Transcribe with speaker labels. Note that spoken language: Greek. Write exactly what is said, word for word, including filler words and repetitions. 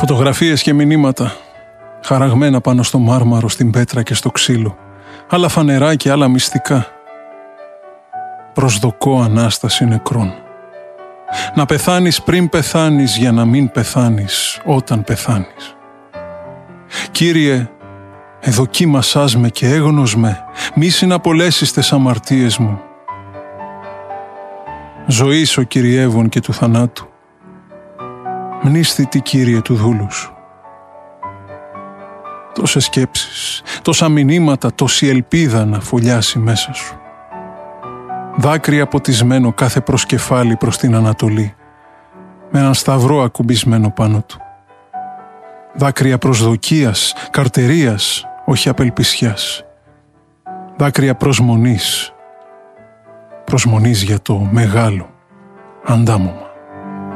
Speaker 1: Φωτογραφίες και μηνύματα, χαραγμένα πάνω στο μάρμαρο, στην πέτρα και στο ξύλο, άλλα φανερά και άλλα μυστικά. Προσδοκώ Ανάσταση νεκρών. Να πεθάνεις πριν πεθάνεις για να μην πεθάνεις όταν πεθάνεις. Κύριε, εδοκίμασάς με και έγνος με, μη συναπολέσεις τες αμαρτίες μου. Ζωής ο Κυριεύων και του θανάτου, μνήσθητη Κύριε του δούλου σου. Τόσες σκέψεις, τόσα μηνύματα, τόση ελπίδα να φωλιάσει μέσα σου. Δάκρυ αποτισμένο κάθε προσκεφάλι προς την Ανατολή, με έναν σταυρό ακουμπισμένο πάνω του. Δάκρυα προσδοκίας, καρτερίας, όχι απελπισιάς. Δάκρυα προσμονής, προσμονής για το μεγάλο αντάμωμα.